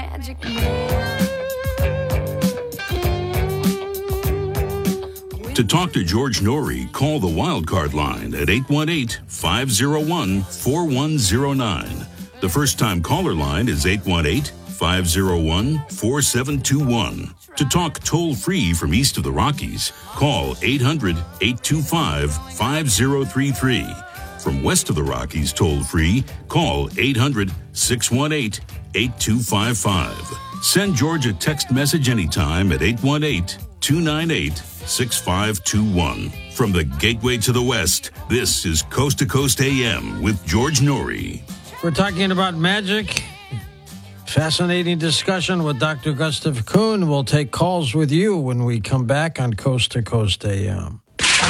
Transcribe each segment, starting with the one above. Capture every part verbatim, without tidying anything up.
magic man. To talk to George Norrie, call the Wildcard line at eight one eight, five oh one, four one oh nine. The first-time caller line is eight one eight, five oh one, four seven two one. To talk toll-free from east of the Rockies, call eight hundred, eight two five, five oh three three. From west of the Rockies toll-free, call eight hundred, six one eight, eight two five five. Send George a text message anytime at eight one eight, two nine eight, six five two one. From the Gateway to the West, this is Coast to Coast A M with George Norrie. We're talking about magic. Fascinating discussion with Doctor Gustav Kuhn. We'll take calls with you when we come back on Coast to Coast A M.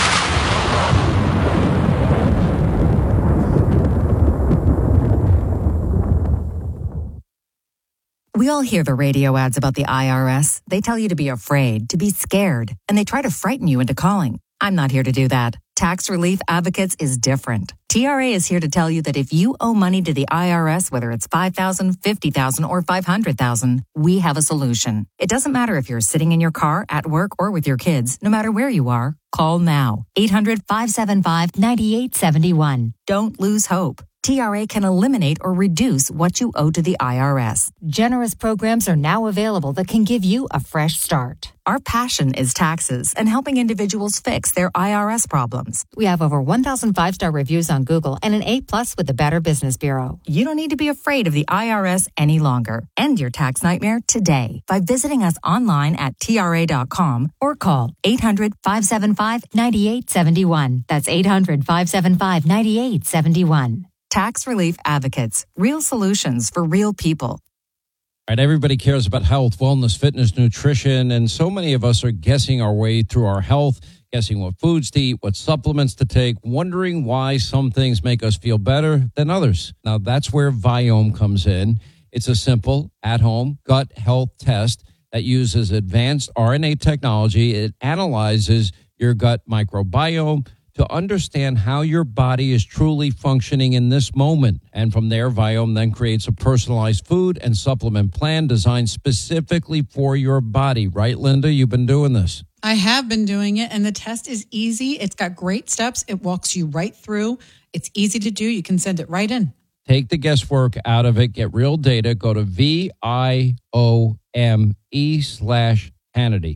We all hear the radio ads about the I R S. They tell you to be afraid, to be scared, and they try to frighten you into calling. I'm not here to do that. Tax Relief Advocates is different. T R A is here to tell you that if you owe money to the I R S, whether it's five thousand dollars, fifty thousand dollars, or five hundred thousand dollars, we have a solution. It doesn't matter if you're sitting in your car, at work, or with your kids. No matter where you are, call now. eight hundred, five seven five, nine eight seven one. Don't lose hope. T R A can eliminate or reduce what you owe to the I R S. Generous programs are now available that can give you a fresh start. Our passion is taxes and helping individuals fix their I R S problems. We have over one thousand five-star reviews on Google and an A plus with the Better Business Bureau. You don't need to be afraid of the I R S any longer. End your tax nightmare today by visiting us online at T R A dot com or call eight hundred, five seven five, nine eight seven one. That's eight hundred, five seven five, nine eight seven one. Tax Relief Advocates. Real solutions for real people. All right, everybody cares about health, wellness, fitness, nutrition, and so many of us are guessing our way through our health, guessing what foods to eat, what supplements to take, wondering why some things make us feel better than others. Now, that's where Viome comes in. It's a simple, at-home gut health test that uses advanced R N A technology. It analyzes your gut microbiome to understand how your body is truly functioning in this moment. And from there, Viome then creates a personalized food and supplement plan designed specifically for your body. Right, Linda? You've been doing this. I have been doing it, and the test is easy. It's got great steps. It walks you right through. It's easy to do. You can send it right in. Take the guesswork out of it. Get real data. Go to V I O M E slash Hannity.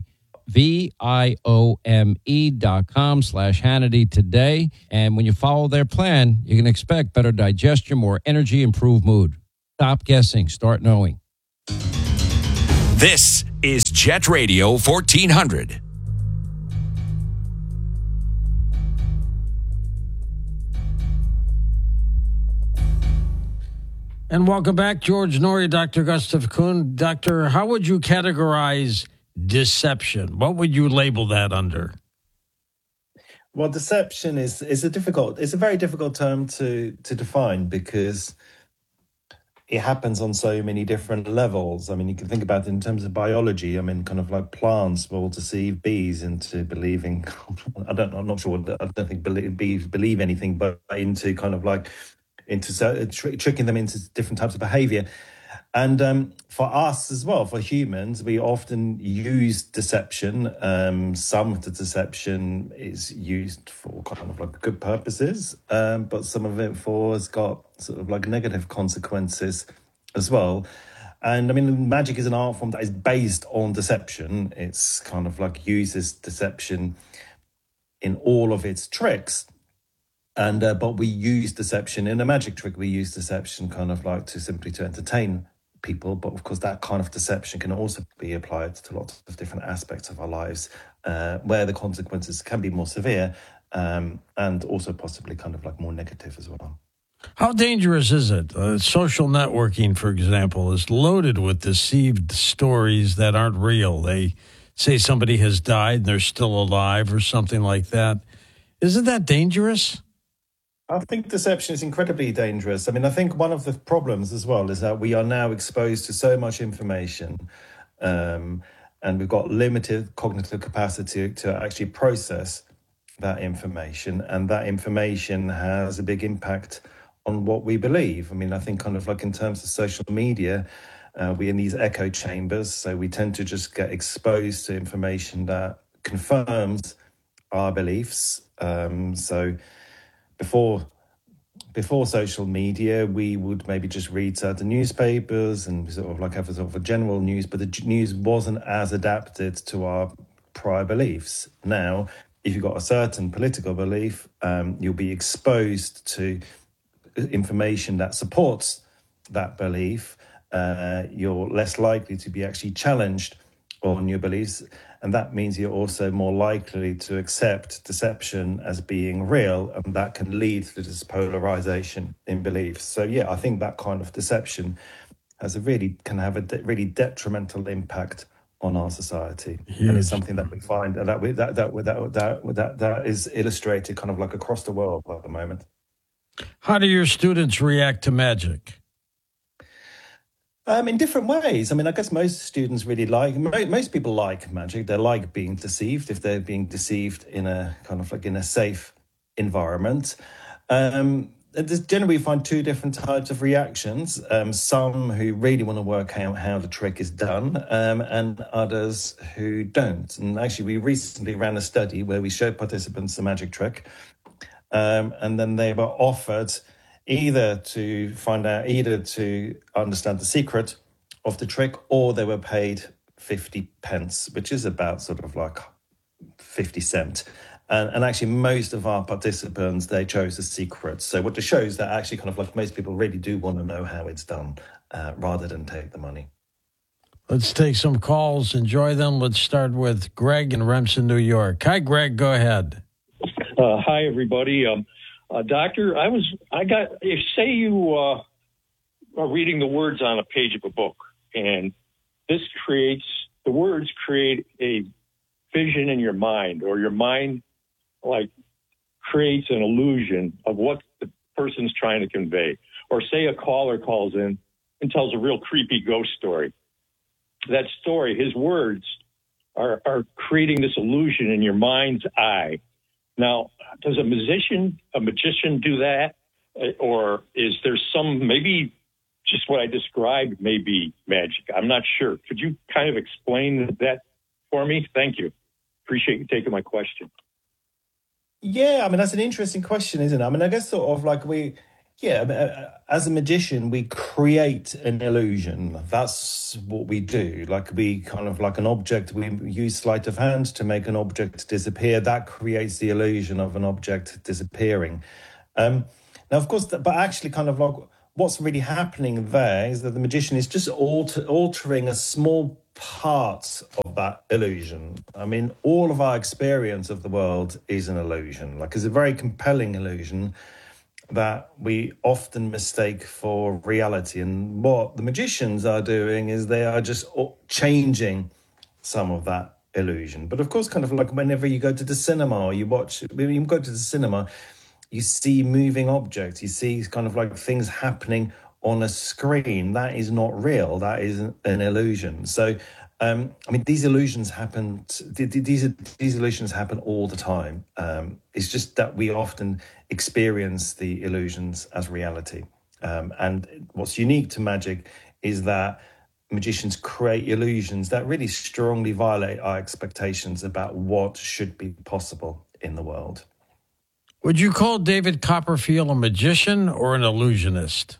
V-I-O-M-E dot com slash Hannity today. And when you follow their plan, you can expect better digestion, more energy, improved mood. Stop guessing. Start knowing. This is Jet Radio fourteen hundred. And welcome back, George Norrie, Doctor Gustav Kuhn. Doctor, how would you categorize deception? What would you label that under? Well, deception is is a difficult, it's a very difficult term to to define because it happens on so many different levels. I mean, you can think about it in terms of biology. I mean, kind of like plants will deceive bees into believing, I don't, I'm not sure, I don't think believe, bees believe anything, but into kind of like, into so, tr- tricking them into different types of behavior. And um, for us as well, for humans, we often use deception. Um, some of the deception is used for kind of like good purposes, um, but some of it for has got sort of like negative consequences as well. And I mean, magic is an art form that is based on deception. It's kind of like uses deception in all of its tricks. And uh, but we use deception in a magic trick. We use deception kind of like to simply to entertain people, but of course that kind of deception can also be applied to lots of different aspects of our lives uh, where the consequences can be more severe um, and also possibly kind of like more negative as well. How dangerous is it? Uh, social networking, for example, is loaded with deceived stories that aren't real. They say somebody has died and they're still alive or something like that. Isn't that dangerous? I think deception is incredibly dangerous. I mean, I think one of the problems as well is that we are now exposed to so much information um, and we've got limited cognitive capacity to actually process that information. And that information has a big impact on what we believe. I mean, I think kind of like in terms of social media, Uh, we're in these echo chambers, so we tend to just get exposed to information that confirms our beliefs. Um, so before before social media, we would maybe just read certain newspapers and sort of like have a sort of a general news, but the g- news wasn't as adapted to our prior beliefs. Now, if you've got a certain political belief, um, you'll be exposed to information that supports that belief. Uh, you're less likely to be actually challenged on your beliefs. And that means you're also more likely to accept deception as being real, and that can lead to this polarization in beliefs. So, yeah, I think that kind of deception has a really can have a de- really detrimental impact on our society. Huge. And it's something that we find that we, that, that, that, that, that, that is illustrated kind of like across the world at the moment. How do your students react to magic? Um, in different ways. I mean, I guess most students really like, most people like magic. They like being deceived if they're being deceived in a kind of like in a safe environment. Um, generally, we find two different types of reactions. Um, some who really want to work out how the trick is done, um, and others who don't. And actually, we recently ran a study where we showed participants the magic trick, um, and then they were offered either to find out, either to understand the secret of the trick, or they were paid fifty pence, which is about sort of like fifty cent. And, and actually, most of our participants, they chose the secret. So what it shows that actually kind of like most people really do want to know how it's done, uh, rather than take the money. Let's take some calls. Enjoy them. Let's start with Greg in Remsen, New York. Hi, Greg. Go ahead. Uh, hi, everybody. Um, Uh, doctor, I was, I got, if say you uh, are reading the words on a page of a book, and this creates, the words create a vision in your mind, or your mind like creates an illusion of what the person's trying to convey. Or say a caller calls in and tells a real creepy ghost story. That story, his words are, are creating this illusion in your mind's eye. Now, does a musician, a magician do that? Or is there some, maybe just what I described may be magic? I'm not sure. Could you kind of explain that for me? Thank you. Appreciate you taking my question. Yeah, I mean, that's an interesting question, isn't it? I mean, I guess sort of like we, yeah, I mean, as a magician, we create an illusion. That's what we do. Like we kind of like an object, we use sleight of hand to make an object disappear. That creates the illusion of an object disappearing. Um, now, of course, but actually kind of like what's really happening there is that the magician is just alter, altering a small part of that illusion. I mean, all of our experience of the world is an illusion. Like it's a very compelling illusion that we often mistake for reality. And what the magicians are doing is they are just changing some of that illusion. But of course, kind of like whenever you go to the cinema or you watch, when you go to the cinema, you see moving objects, you see kind of like things happening on a screen. That is not real. That is an illusion. So, um, I mean, these illusions happen. These these illusions happen all the time. Um, it's just that we often experience the illusions as reality. Um, and what's unique to magic is that magicians create illusions that really strongly violate our expectations about what should be possible in the world. Would you call David Copperfield a magician or an illusionist?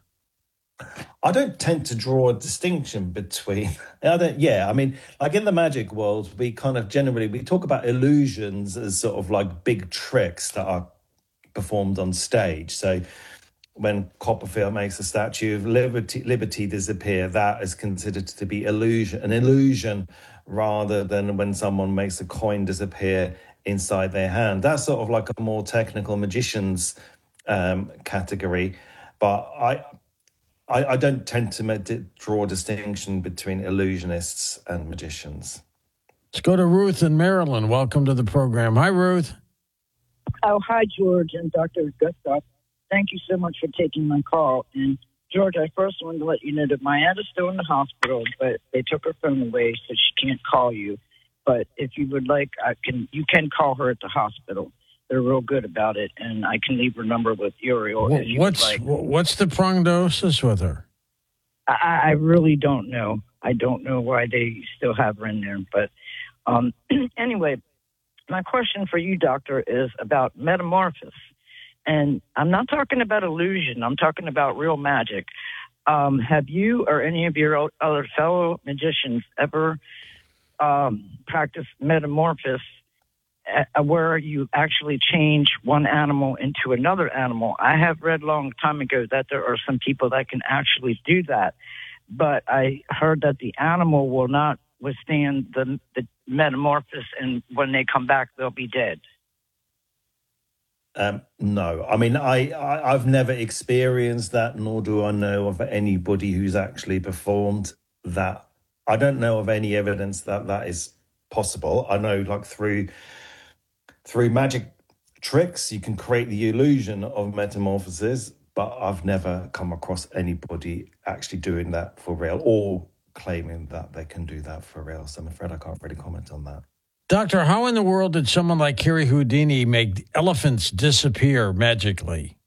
I don't tend to draw a distinction between, I don't, yeah, I mean, like in the magic world, we kind of generally, we talk about illusions as sort of like big tricks that are performed on stage. So when Copperfield makes a statue of Liberty, Liberty disappear, that is considered to be illusion, an illusion, rather than when someone makes a coin disappear inside their hand. That's sort of like a more technical magician's um, category. But I, I, I don't tend to med- draw a distinction between illusionists and magicians. Let's go to Ruth in Maryland. Welcome to the program. Hi, Ruth. Oh, hi, George and Doctor Gustav. Thank you so much for taking my call. And George, I first wanted to let you know that my aunt is still in the hospital, but they took her phone away, so she can't call you. But if you would like, I can. You can call her at the hospital. They're real good about it, and I can leave her number with Uriel. Well, if you what's would like. what's the prognosis with her? I, I really don't know. I don't know why they still have her in there. But um, anyway, my question for you, Doctor, is about metamorphosis. And I'm not talking about illusion. I'm talking about real magic. Um, have you or any of your other fellow magicians ever um, practiced metamorphosis uh, where you actually change one animal into another animal? I have read a long time ago that there are some people that can actually do that. But I heard that the animal will not withstand the, the metamorphosis, and when they come back, they'll be dead. Um, no, I mean, I, I, I've never experienced that, nor do I know of anybody who's actually performed that. I don't know of any evidence that that is possible. I know, like, through through magic tricks, you can create the illusion of metamorphosis, but I've never come across anybody actually doing that for real or claiming that they can do that for real. So I'm afraid I can't really comment on that. Doctor, how in the world did someone like Harry Houdini make elephants disappear magically?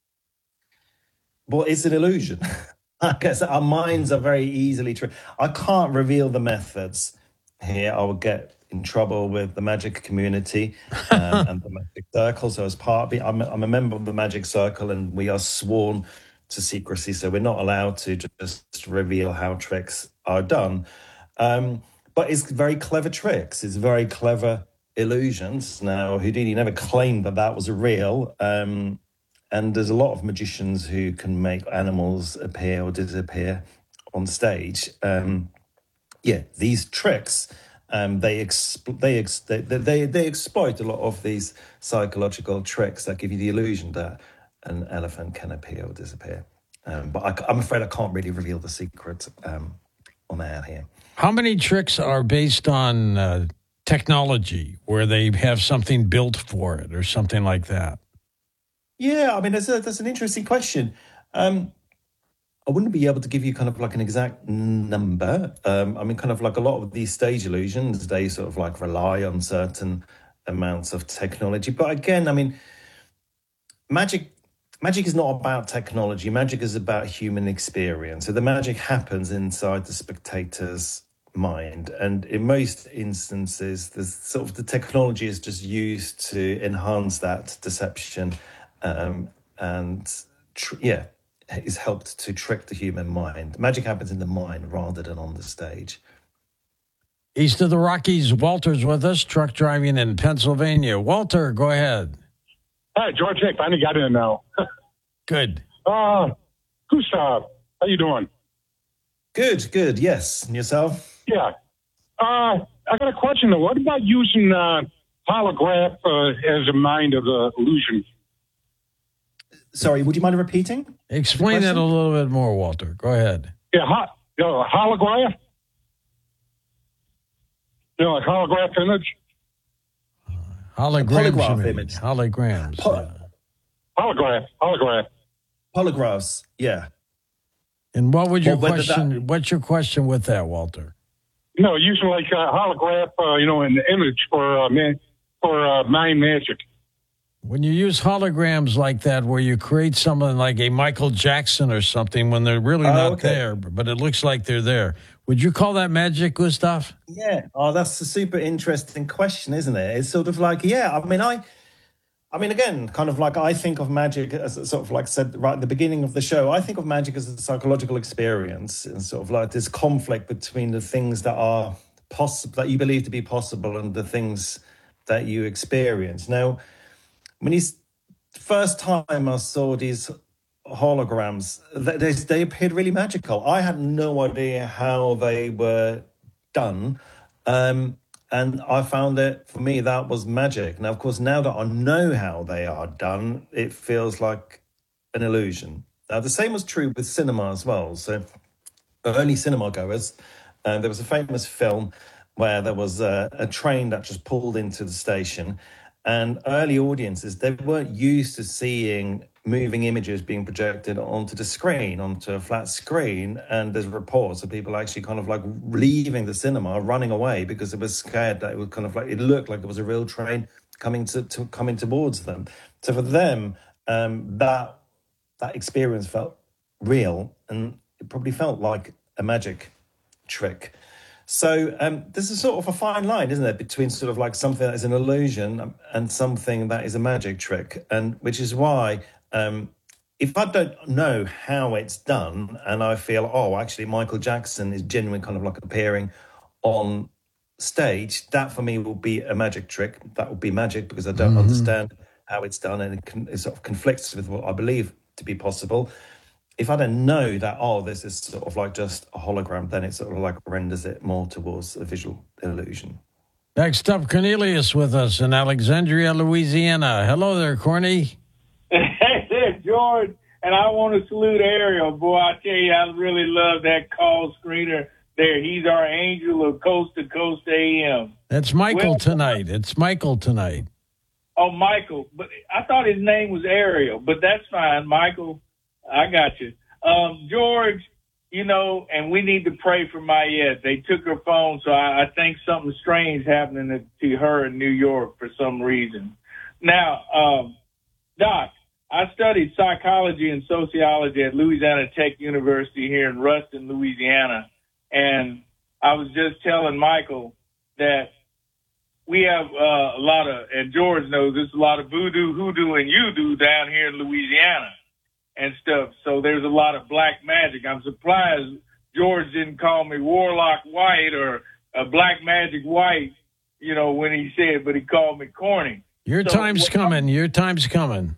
Well, it's an illusion. I guess our minds are very easily tricked. I can't reveal the methods here. I will get in trouble with the magic community um, and the magic circle. So as part of it, I'm, I'm a member of the magic circle, and we are sworn to secrecy. So we're not allowed to just reveal how tricks are done. Um, But it's very clever tricks. It's very clever illusions. Now, Houdini never claimed that that was real. Um, and there's a lot of magicians who can make animals appear or disappear on stage. Um, yeah, these tricks, um, they, exp- they, ex- they, they, they exploit a lot of these psychological tricks that give you the illusion that an elephant can appear or disappear. Um, but I, I'm afraid I can't really reveal the secret um, on air here. How many tricks are based on uh, technology where they have something built for it or something like that? Yeah, I mean, that's, a, that's an interesting question. Um, I wouldn't be able to give you kind of like an exact number. Um, I mean, kind of like a lot of these stage illusions, they sort of like rely on certain amounts of technology. But again, I mean, magic magic is not about technology. Magic is about human experience. So the magic happens inside the spectator's mind, and in most instances the sort of the technology is just used to enhance that deception um and tr- yeah is helped to trick the human mind. Magic happens in the mind rather than on the stage. East of the Rockies, Walter's with us, truck driving in Pennsylvania. Walter, go ahead. Hi, George. I finally got in now. Good. uh Gustav, how you doing? Good, good. Yes. And yourself? Yeah. Uh, I got a question, though. What about using uh, holograph uh, as a mind of the illusion? Sorry, would you mind repeating? Explain that a little bit more, Walter. Go ahead. Yeah, ho- you know, holograph? You know, like holograph image? Holograms. Holograph image. Holograms. Po- yeah. Holograph. Holograph. Holographs, yeah. And what would your Well, whether question? that- What's your question with that, Walter? No, using like uh, holograph, uh, you know, an image for uh, man, for uh, mind magic. When you use holograms like that, where you create someone like a Michael Jackson or something when they're really Oh, not okay. there, but it looks like they're there, would you call that magic, Gustav? Yeah. Oh, that's a super interesting question, isn't it? It's sort of like, yeah, I mean, I, I mean, again, kind of like I think of magic as sort of like said right at the beginning of the show, I think of magic as a psychological experience and sort of like this conflict between the things that are possible, that you believe to be possible, and the things that you experience. Now, when you first time I saw these holograms, they, they appeared really magical. I had no idea how they were done. Um, and I found it, for me, that was magic. Now, of course, now that I know how they are done, it feels like an illusion. Now, the same was true with cinema as well. So early cinema goers, uh, there was a famous film where there was a, a train that just pulled into the station. And early audiences, they weren't used to seeing moving images being projected onto the screen, onto a flat screen. And there's reports of people actually kind of like leaving the cinema, running away because they were scared that it was kind of like, it looked like there was a real train coming to, to coming towards them. So for them, um, that that experience felt real. And it probably felt like a magic trick. So um, there's a sort of a fine line, isn't there, between sort of like something that is an illusion and something that is a magic trick, and which is why um, if I don't know how it's done, and I feel, oh, actually Michael Jackson is genuinely kind of like appearing on stage, that for me will be a magic trick. That will be magic because I don't mm-hmm. understand how it's done, and it, can, it sort of conflicts with what I believe to be possible. If I don't know that, oh, this is sort of like just a hologram, then it sort of like renders it more towards a visual illusion. Next up, Cornelius with us in Alexandria, Louisiana. Hello there, Corny. Hey there, George. And I want to salute Ariel. Boy, I tell you, I really love that call screener there. He's our angel of Coast to Coast A M. It's Michael well, tonight. It's Michael tonight. Oh, Michael. But I thought his name was Ariel, but that's fine. Michael, I got you. Um, George, you know, and we need to pray for Mayette. They took her phone, so I, I think something strange happening to her in New York for some reason. Now, um, Doc, I studied psychology and sociology at Louisiana Tech University here in Ruston, Louisiana. And I was just telling Michael that we have uh, a lot of, and George knows there's a lot of voodoo, hoodoo, and you-do down here in Louisiana and stuff. So there's a lot of black magic. I'm surprised George didn't call me Warlock White or a Black Magic White, you know, when he said, but he called me corny. Your so, time's what, coming. Your time's coming.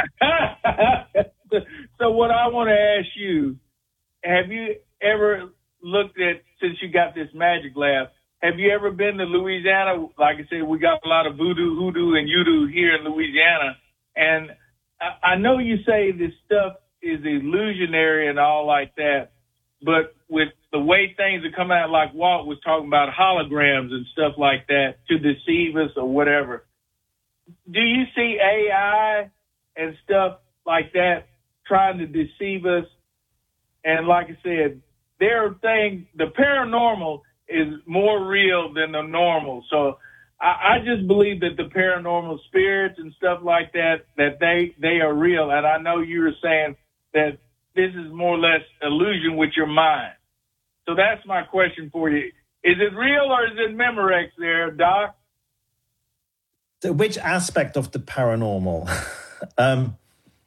So what I want to ask you, have you ever looked at, since you got this magic lab, have you ever been to Louisiana? Like I said, we got a lot of voodoo, hoodoo, and you-do here in Louisiana. And I, I know you say this stuff is illusionary and all like that, but with the way things are coming out, like Walt was talking about holograms and stuff like that to deceive us or whatever, do you see A I and stuff like that trying to deceive us? And like I said, there are things, the paranormal is more real than the normal. So I, I just believe that the paranormal spirits and stuff like that, that they, they are real. And I know you were saying that this is more or less illusion with your mind. So that's my question for you. Is it real or is it Memorex there, Doc? So which aspect of the paranormal? um,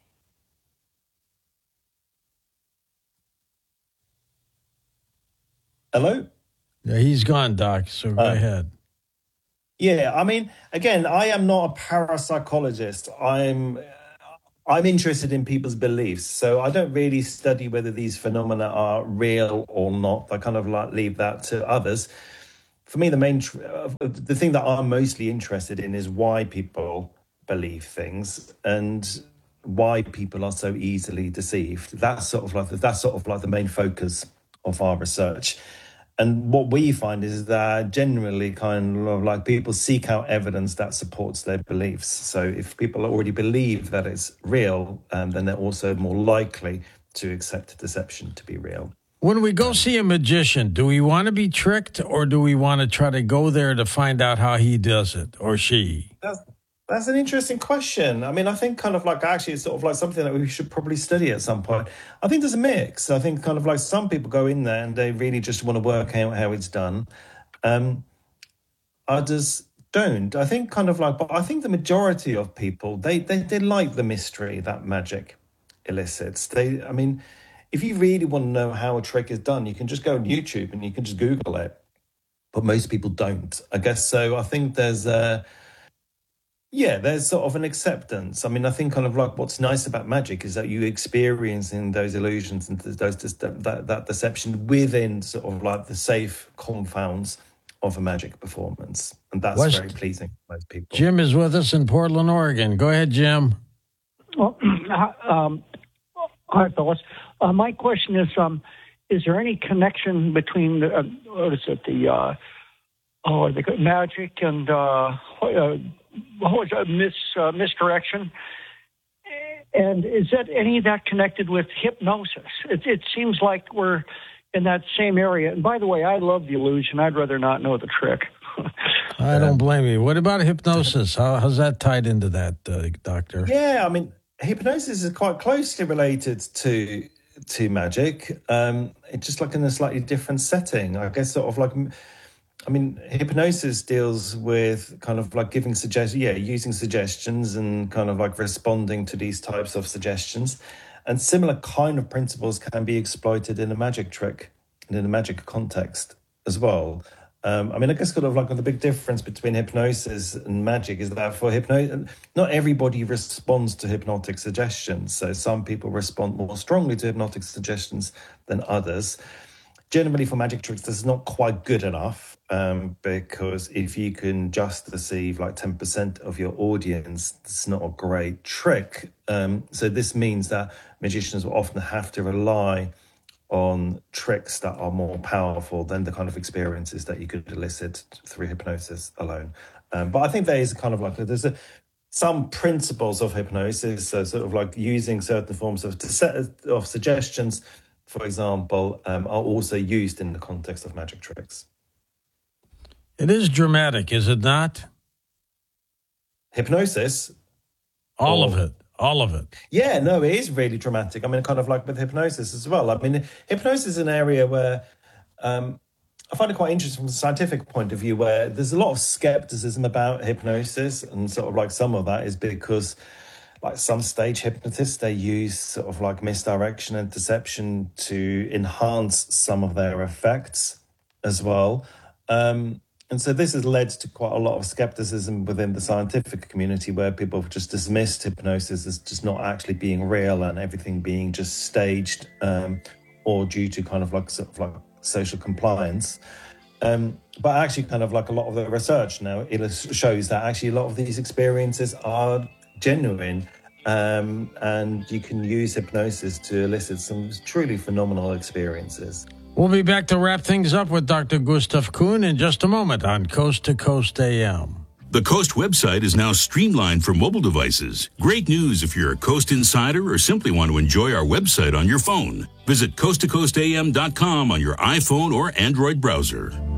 hello? Yeah, he's gone, Doc, so go uh, ahead. Yeah, I mean, again, I am not a parapsychologist. I'm I'm interested in people's beliefs. So I don't really study whether these phenomena are real or not. I kind of like leave that to others. For me, the main, tr- the thing that I'm mostly interested in is why people believe things and why people are so easily deceived. That's sort of like the, that's sort of like the main focus of our research. And what we find is that generally kind of like people seek out evidence that supports their beliefs. So if people already believe that it's real, um, then they're also more likely to accept deception to be real. When we go see a magician, do we want to be tricked or do we want to try to go there to find out how he does it or she? That's, that's an interesting question. I mean, I think kind of like actually it's sort of like something that we should probably study at some point. I think there's a mix. I think kind of like some people go in there and they really just want to work out how it's done. Um, others don't. I think kind of like, but I think the majority of people, they, they, they like the mystery that magic elicits. They, I mean, if you really want to know how a trick is done, you can just go on YouTube and you can just Google it. But most people don't, I guess. So I think there's a, yeah, there's sort of an acceptance. I mean, I think kind of like what's nice about magic is that you experiencing those illusions and those that, that deception within sort of like the safe confounds of a magic performance. And that's West. very pleasing for most people. Jim is with us in Portland, Oregon. Go ahead, Jim. Well, um, hi, fellas. Uh, my question is, um, is there any connection between, the, uh, what is it, the, uh, oh, the magic and, uh, uh, what was it, mis, uh, misdirection? And is that any of that connected with hypnosis? It, it seems like we're in that same area. And by the way, I love the illusion. I'd rather not know the trick. I don't blame you. What about hypnosis? How, how's that tied into that, uh, Doctor? Yeah, I mean, hypnosis is quite closely related to to magic. Um, it's just like in a slightly different setting. I guess sort of like, I mean, hypnosis deals with kind of like giving suggestions, yeah, using suggestions and kind of like responding to these types of suggestions. And similar kind of principles can be exploited in a magic trick and in a magic context as well. Um, I mean, I guess kind of like the big difference between hypnosis and magic is that for hypnosis, not everybody responds to hypnotic suggestions. So some people respond more strongly to hypnotic suggestions than others. Generally, for magic tricks, this is not quite good enough um, because if you can just deceive like ten percent of your audience, it's not a great trick. Um, so this means that magicians will often have to rely on tricks that are more powerful than the kind of experiences that you could elicit through hypnosis alone. Um, but I think there is kind of like, there's a, some principles of hypnosis, so sort of like using certain forms of, of suggestions, for example, um, are also used in the context of magic tricks. It is dramatic, is it not? Hypnosis? All or, of it. All of it. Yeah, no, it is really dramatic. I mean, kind of like with hypnosis as well. I mean, hypnosis is an area where um, I find it quite interesting from a scientific point of view, where there's a lot of skepticism about hypnosis. And sort of like some of that is because like some stage hypnotists, they use sort of like misdirection and deception to enhance some of their effects as well. Um, And so this has led to quite a lot of skepticism within the scientific community, where people have just dismissed hypnosis as just not actually being real and everything being just staged um, or due to kind of like sort of like social compliance. Um, but actually kind of like a lot of the research now it shows that actually a lot of these experiences are genuine um, and you can use hypnosis to elicit some truly phenomenal experiences. We'll be back to wrap things up with Doctor Gustav Kuhn in just a moment on Coast to Coast A M. The Coast website is now streamlined for mobile devices. Great news if you're a Coast insider or simply want to enjoy our website on your phone. Visit coast to coast a m dot com on your iPhone or Android browser.